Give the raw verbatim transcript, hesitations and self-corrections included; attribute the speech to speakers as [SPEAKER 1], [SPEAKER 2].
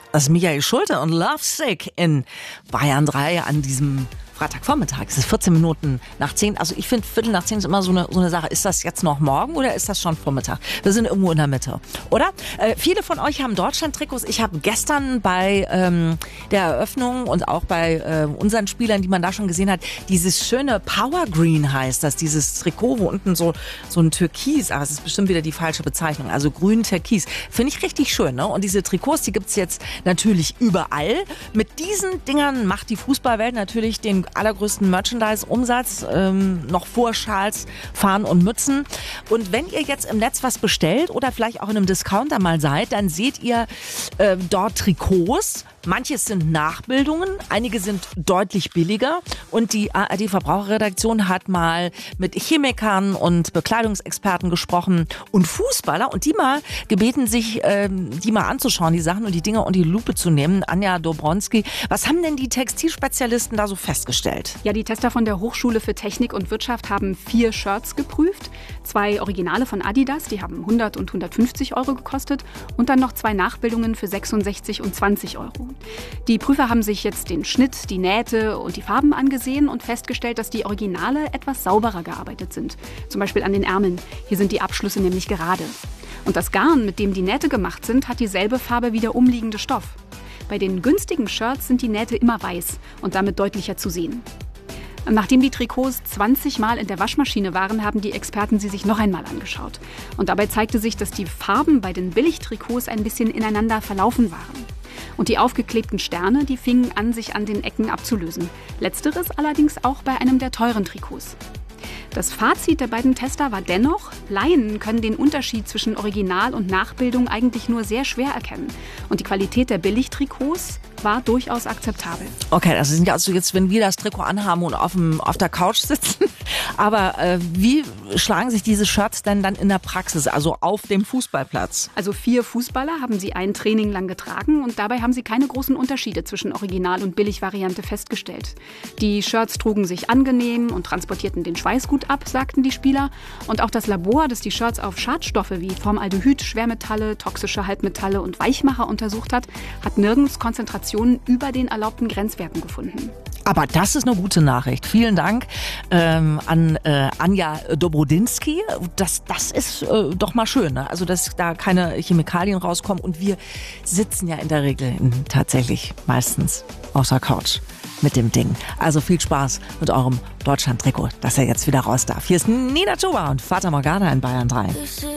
[SPEAKER 1] Das ist Michael Schulte und Lovesick in Bayern drei an diesem Freitagvormittag. Es ist vierzehn Minuten nach zehn. Also ich finde, Viertel nach zehn ist immer so eine, so eine Sache. Ist das jetzt noch morgen oder ist das schon Vormittag? Wir sind irgendwo in der Mitte, oder? Äh, viele von euch haben Deutschland-Trikots. Ich habe gestern bei ähm, der Eröffnung und auch bei äh, unseren Spielern, die man da schon gesehen hat, dieses schöne Power Green heißt das. Dieses Trikot, wo unten so, so ein Türkis, aber es ist bestimmt wieder die falsche Bezeichnung. Also grün-Türkis. Finde ich richtig schön, ne? Und diese Trikots, die gibt's jetzt natürlich überall. Mit diesen Dingern macht die Fußballwelt natürlich den allergrößten Merchandise-Umsatz, ähm, noch vor Schals, Fahnen und Mützen. Und wenn ihr jetzt im Netz was bestellt oder vielleicht auch in einem Discounter mal seid, dann seht ihr äh, dort Trikots. Manches sind Nachbildungen, einige sind deutlich billiger. Und die A R D-Verbraucherredaktion hat mal mit Chemikern und Bekleidungsexperten gesprochen und Fußballer und die mal gebeten, sich ähm, die mal anzuschauen, die Sachen und die Dinger unter die Lupe zu nehmen. Anja Dobronsky, was haben denn die Textilspezialisten da so festgestellt?
[SPEAKER 2] Ja, die Tester von der Hochschule für Technik und Wirtschaft haben vier Shirts geprüft. Zwei Originale von Adidas, die haben hundert und hundertfünfzig Euro gekostet. Und dann noch zwei Nachbildungen für sechsundsechzig und zwanzig Euro. Die Prüfer haben sich jetzt den Schnitt, die Nähte und die Farben angesehen und festgestellt, dass die Originale etwas sauberer gearbeitet sind. Zum Beispiel an den Ärmeln. Hier sind die Abschlüsse nämlich gerade. Und das Garn, mit dem die Nähte gemacht sind, hat dieselbe Farbe wie der umliegende Stoff. Bei den günstigen Shirts sind die Nähte immer weiß und damit deutlicher zu sehen. Nachdem die Trikots zwanzig Mal in der Waschmaschine waren, haben die Experten sie sich noch einmal angeschaut. Und dabei zeigte sich, dass die Farben bei den Billigtrikots ein bisschen ineinander verlaufen waren. Und die aufgeklebten Sterne, die fingen an, sich an den Ecken abzulösen. Letzteres allerdings auch bei einem der teuren Trikots. Das Fazit der beiden Tester war dennoch, Laien können den Unterschied zwischen Original und Nachbildung eigentlich nur sehr schwer erkennen. Und die Qualität der Billigtrikots war durchaus akzeptabel.
[SPEAKER 1] Okay, das sind ja also jetzt, wenn wir das Trikot anhaben und auf, dem, auf der Couch sitzen. Aber äh, wie schlagen sich diese Shirts denn dann in der Praxis, also auf dem Fußballplatz?
[SPEAKER 2] Also vier Fußballer haben sie ein Training lang getragen und dabei haben sie keine großen Unterschiede zwischen Original- und Billigvariante festgestellt. Die Shirts trugen sich angenehm und transportierten den Schweiß gut ab, sagten die Spieler. Und auch das Labor, das die Shirts auf Schadstoffe wie Formaldehyd, Schwermetalle, toxische Halbmetalle und Weichmacher untersucht hat, hat nirgends Konzentrationen über den erlaubten Grenzwerten gefunden.
[SPEAKER 1] Aber das ist eine gute Nachricht. Vielen Dank ähm, an äh, Anja Dobrodinsky. Das, das ist äh, doch mal schön, ne? Also dass da keine Chemikalien rauskommen. Und wir sitzen ja in der Regel in, tatsächlich meistens auf der Couch mit dem Ding. Also viel Spaß mit eurem Deutschland-Trikot, das er jetzt wieder raus darf. Hier ist Nina Chuba und Fata Morgana in Bayern drei.